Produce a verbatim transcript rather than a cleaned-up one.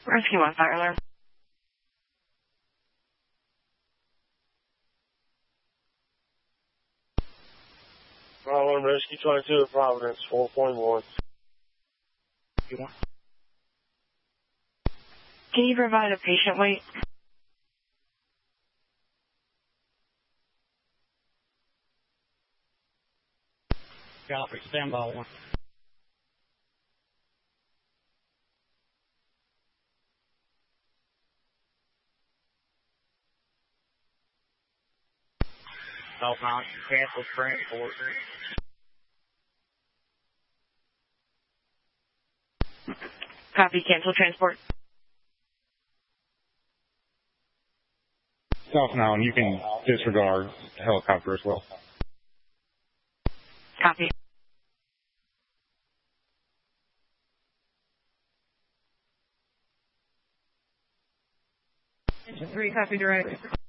Rescue one, fire alarm. Fire alarm, Rescue twenty-two at Providence, four point one. Can you provide a patient wait? Copy, stand by one. South Mountain, cancel transport. Copy, cancel transport. South Mountain, you can disregard helicopter as well. Copy. Three, copy direct.